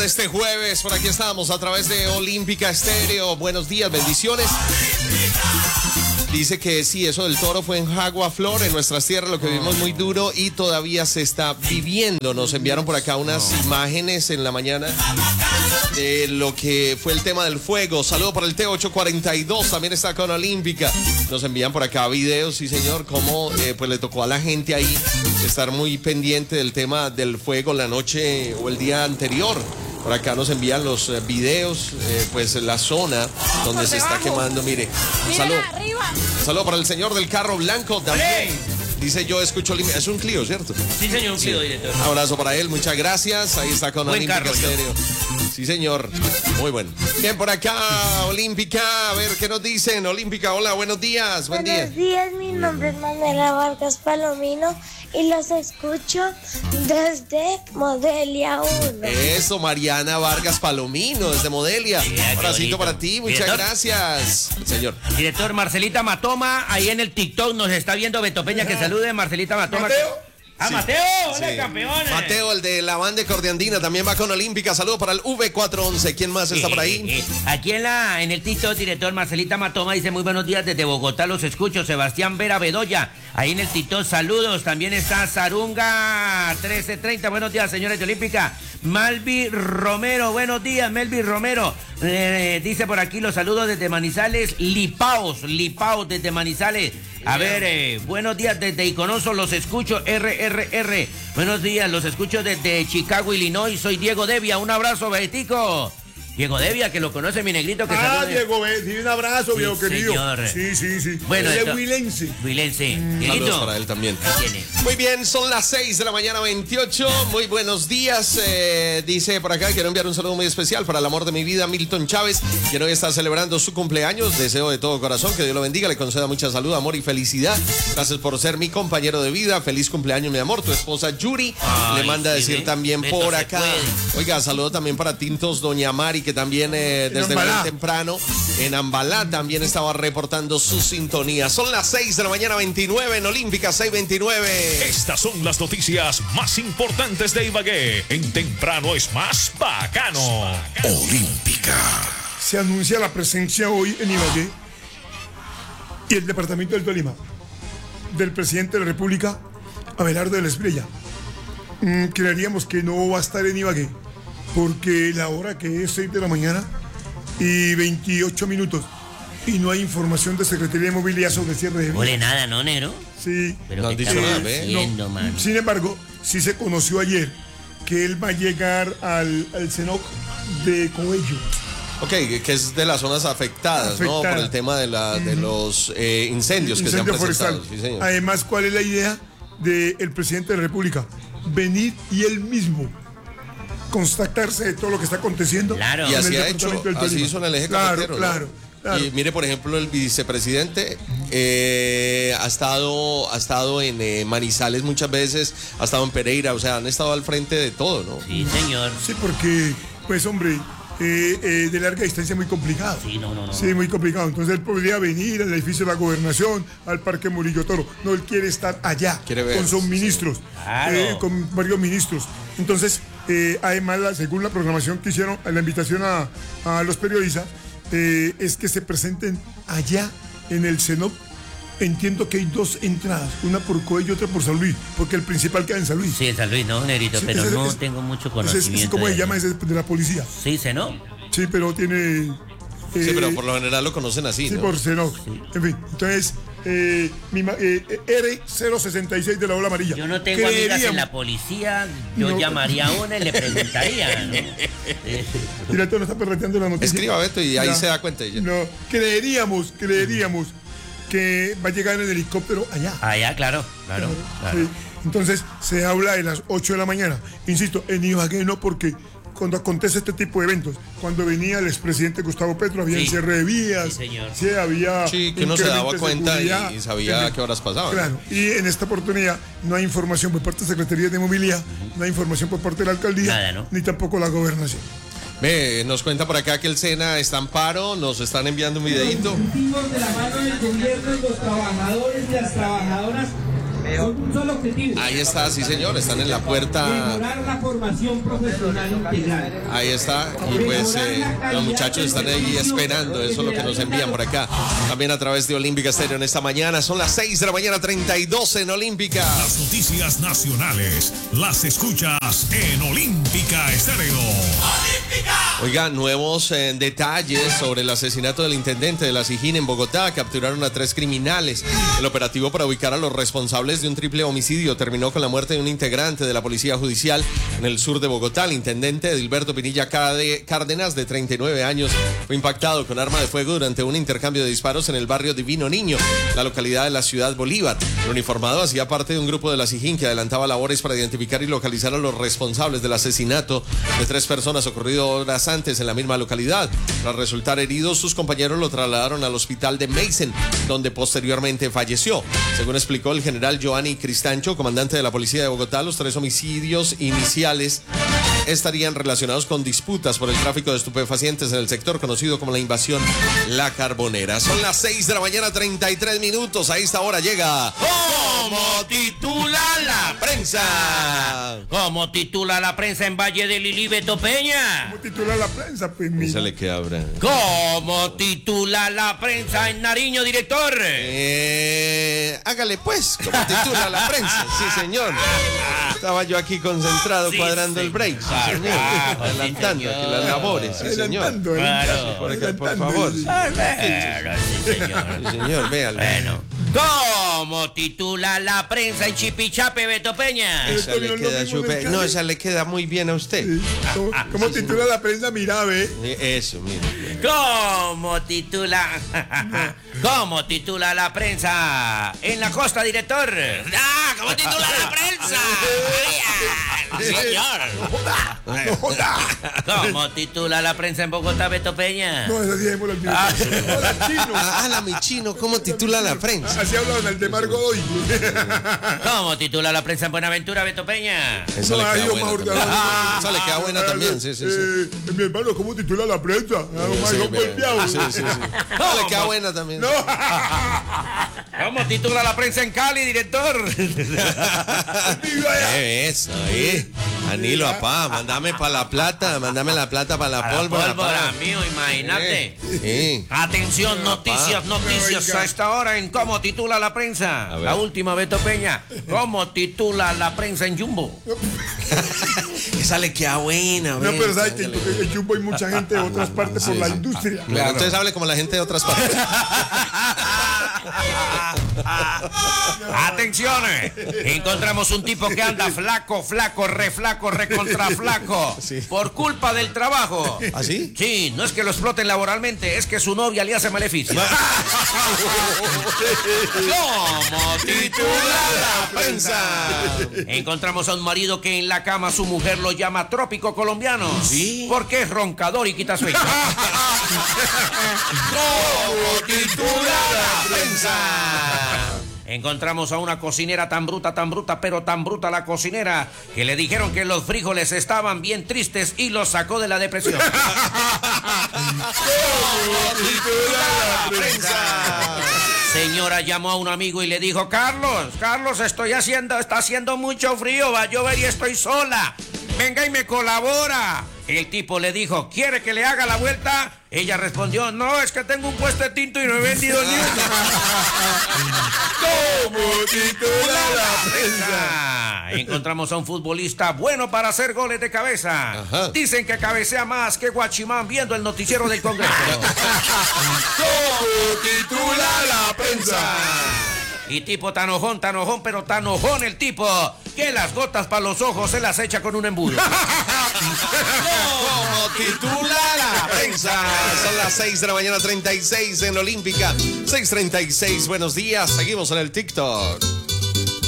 de este jueves. Por aquí estamos a través de Olímpica Estéreo. Buenos días, bendiciones. Dice que sí, eso del toro fue en Jagua Flor, en nuestras tierras, lo que vivimos muy duro y todavía se está viviendo. Nos enviaron por acá unas imágenes en la mañana de lo que fue el tema del fuego. Saludo para el T842, también está con Olímpica. Nos envían por acá videos, sí señor, cómo pues le tocó a la gente ahí estar muy pendiente del tema del fuego la noche o el día anterior. Por acá nos envían los videos, pues la zona donde se está quemando. Mire, saludo para el señor del carro blanco también. Dice yo escucho, es un Clio, ¿cierto? Sí, señor, un Clio, director. Abrazo para él, muchas gracias. Ahí está con Olímpica Estéreo. Sí, señor. Muy bueno. Bien, por acá, Olímpica. A ver qué nos dicen. Olímpica, hola, buenos días. Buenos días, mi nombre es Manuela Vargas Palomino y los escucho desde Modelia 1. Eso, Mariana Vargas Palomino, desde Modelia. Un abracito para ti, muchas gracias. Señor. Director Marcelita Matoma, ahí en el TikTok nos está viendo Beto Peña, que salude, Marcelita Matoma. ¿Mateo? Ah, sí. Mateo, hola, sí. Campeones. Mateo, el de la banda de Cordiandina, también va con Olímpica. Saludos para el V411. ¿Quién más está por ahí? Aquí en el TikTok, director Marcelita Matoma dice: muy buenos días desde Bogotá, los escucho. Sebastián Vera Bedoya, ahí en el TikTok, saludos. También está Zarunga 1330. Buenos días, señores de Olímpica. Malvi Romero, buenos días, Melvi Romero. Dice por aquí los saludos desde Manizales, Lipaos desde Manizales. A ver, buenos días desde Iconoso, los escucho, RRR. Buenos días, los escucho desde Chicago, Illinois. Soy Diego Devia, un abrazo, Betico. Diego Devia, que lo conoce mi negrito. Que Diego, sí, un abrazo, sí, viejo querido. Señor. Sí. Bueno, él es huilense. Saludos para él también. Muy bien, son las 6 de la mañana, 28. Muy buenos días. Dice por acá, quiero enviar un saludo muy especial para el amor de mi vida, Milton Chávez, quien hoy está celebrando su cumpleaños. Deseo de todo corazón que Dios lo bendiga, le conceda mucha salud, amor y felicidad. Gracias por ser mi compañero de vida. Feliz cumpleaños, mi amor. Tu esposa Yuri le manda a decir también por acá. Oiga, saludo también para Tintos Doña Mari, que también desde muy temprano en Ambalá también estaba reportando su sintonía. Son las 6 de la mañana, 29 en Olímpica, 6:29. Estas son las noticias más importantes de Ibagué. En Temprano es más bacano. Olímpica. Se anuncia la presencia hoy en Ibagué y el departamento del Tolima del presidente de la República, Abelardo de la Espriella. Creeríamos que no va a estar en Ibagué, porque la hora que es 6 de la mañana y 28 minutos y no hay información de Secretaría de Movilidad sobre cierre de vías. ¿Ole nada, no, negro? Sí. Pero no han dicho nada, haciendo, man. Sin embargo, sí se conoció ayer que él va a llegar al CENOC de Coello. Ok, que es de las zonas afectadas, ¿no? Por el tema de los incendios que se han presentado. Sí, señor. Además, ¿cuál es la idea del presidente de la República? Venir y él mismo constatarse de todo lo que está aconteciendo. Claro. Y así ha hecho, así hizo en el eje cafetero, claro. Y mire, por ejemplo, el vicepresidente ha estado en Manizales muchas veces, ha estado en Pereira, o sea, han estado al frente de todo, ¿no? Sí, señor. Sí, porque, pues, hombre, de larga distancia muy complicado. Sí, no. Sí, muy complicado. Entonces él podría venir al edificio de la Gobernación, al Parque Murillo Toro. No, él quiere estar allá, con sus ministros, claro. Con varios ministros. Entonces, además, según la programación que hicieron, la invitación a los periodistas, es que se presenten allá en el CENOC. Entiendo que hay dos entradas, una por Coello y otra por San Luis, porque el principal queda en San Luis. Sí, en San Luis, no, negrito, sí, pero no tengo mucho conocimiento. ¿Cómo se llama? Es de la policía. Sí, CENOC. Sí, pero tiene... sí, pero por lo general lo conocen así, sí, ¿no? Por CENOC. Sí. En fin, entonces, R066 de la ola amarilla. Yo no tengo amigas en la policía, yo llamaría a una y le preguntaría, ¿no? Director, no está perreteando la noticia. Escriba, Beto, y ahí se da cuenta. Ya. No, creeríamos que va a llegar en helicóptero allá. Allá, claro. Sí. Entonces, se habla de las 8 de la mañana. Insisto, en Ibagué no, porque cuando acontece este tipo de eventos, cuando venía el expresidente Gustavo Petro, había cierre de vías, había... Sí, que uno se daba cuenta y sabía a qué horas pasaban. Claro, y en esta oportunidad no hay información por parte de Secretaría de Movilidad, no hay información por parte de la Alcaldía, nada, ¿no? Ni tampoco la Gobernación. Nos cuenta por acá que el SENA está en paro, nos están enviando un videito. Los de la mano del gobierno, los trabajadores y las trabajadoras con un solo objetivo. Ahí está, sí señor, están en la puerta. Mejorar la formación profesional integral. Ahí está, y pues los muchachos están ahí esperando, eso es lo que nos envían por acá. También a través de Olímpica Estéreo en esta mañana, son las 6 de la mañana, 32 en Olímpica. Las noticias nacionales las escuchas en Olímpica Estéreo. Oiga, nuevos detalles sobre el asesinato del intendente de la Sijín en Bogotá. Capturaron a 3 criminales. El operativo para ubicar a los responsables de un triple homicidio terminó con la muerte de un integrante de la Policía Judicial en el sur de Bogotá. El intendente Edilberto Pinilla Cárdenas, de 39 años, fue impactado con arma de fuego durante un intercambio de disparos en el barrio Divino Niño, la localidad de la ciudad Bolívar. El uniformado hacía parte de un grupo de la Sijín que adelantaba labores para identificar y localizar a los responsables del asesinato de 3 personas ocurrido horas antes en la misma localidad. Tras resultar heridos, sus compañeros lo trasladaron al hospital de Meissen, donde posteriormente falleció. Según explicó el general Giovanni Cristancho, comandante de la Policía de Bogotá, los 3 homicidios iniciales estarían relacionados con disputas por el tráfico de estupefacientes en el sector conocido como la invasión La Carbonera. Son las 6 de la mañana, 33 minutos. A esta hora llega ¿Cómo titula la prensa? ¿Cómo titula la prensa en Valle de Lili, Beto Peña? ¿Cómo titula la prensa? Pues mira. Esa le queda, Abraham. ¿Cómo titula la prensa en Nariño, director? Hágale pues, ¿cómo titula la prensa? Sí, señor. Estaba yo aquí concentrado Sí, cuadrando el break. Sí, señor. Adelantando aquí las labores. Sí, señor. Adelantando, Claro. Por acá, por adelantando. favor. Sí, Bueno, sí, señor. sí, señor, véalo. Bueno. ¿Cómo titula la prensa en Chipichape, Beto Peña? Esa le queda súper. No, esa le queda muy bien a usted. ¿Cómo titula la prensa? Mira, ve. Eso, mire. ¿Cómo titula? ¿Cómo titula la prensa en la costa, director? ¡Ah! ¿Cómo titula la prensa? Señor. No joda. ¿Cómo titula la prensa en Bogotá, Beto Peña? No, esa sí es el Hola, chino. Hola, mi chino, ¿cómo titula la prensa? Así hablaban el de Margo hoy. ¿Cómo titula la prensa en Buenaventura, Beto Peña? Esa le No, queda ay, buena Omar también. Hurtado. Esa le queda buena también, sí, sí, sí. Mi hermano, ¿cómo titula la prensa? Sí, Son golpeados. sí, sí, sí. Esa le queda buena también. No. ¿Cómo titula la prensa en Cali, director? Eso, ahí. Anilo, apá, mándame para la plata, mándame la plata para la pólvora. Pólvora, apá. mío, imagínate. Sí. Atención, noticias, noticias Oiga. a esta hora en ¿Cómo titula la prensa? A ver. La última, Beto Peña. ¿Cómo titula la prensa en Jumbo? Esa le queda buena. No, ven, pero sabes que hágale. en Jumbo hay mucha gente de otras partes por Sí, la sí. industria. Claro, entonces hable como la gente de otras partes. Atención, encontramos un tipo que anda flaco, recontra flaco, Sí. por culpa del trabajo. ¿Ah, sí? Sí, no es que lo exploten laboralmente, es que su novia le hace maleficio. ¿Cómo titula la prensa? Encontramos a un marido que en la cama su mujer lo llama trópico colombiano. ¿Sí? Porque es roncador y quita sueño. ¿Cómo titula la prensa? Encontramos a una cocinera tan bruta, pero tan bruta la cocinera, que le dijeron que los frijoles estaban bien tristes y los sacó de la depresión. Señora llamó a un amigo y le dijo: Carlos, está haciendo mucho frío, va a llover y estoy sola. Venga y me colabora. El tipo le dijo: ¿quiere que le haga la vuelta? Ella respondió: no, es que tengo un puesto de tinto y no he vendido ni uno. ¿Cómo titula la prensa? Encontramos a un futbolista bueno para hacer goles de cabeza. Ajá. Dicen que cabecea más que Guachimán viendo el noticiero del Congreso. ¿Cómo titula la prensa? Y tipo tan ojón, pero tan ojón el tipo, que las gotas para los ojos se las echa con un embudo. ¿Cómo titula la prensa? Son las 6 de la mañana, 36 en Olímpica. 6:36, buenos días. Seguimos en el TikTok.